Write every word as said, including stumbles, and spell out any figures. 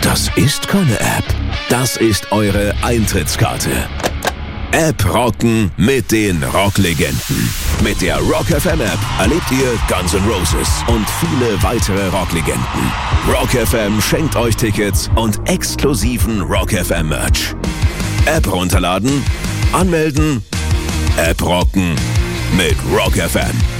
Das ist keine App. Das ist eure Eintrittskarte. App rocken mit den Rocklegenden. Mit der Rock F M App erlebt ihr Guns N' Roses und viele weitere Rocklegenden. Rock F M schenkt euch Tickets und exklusiven Rock F M Merch. App runterladen, anmelden, App rocken mit Rock F M.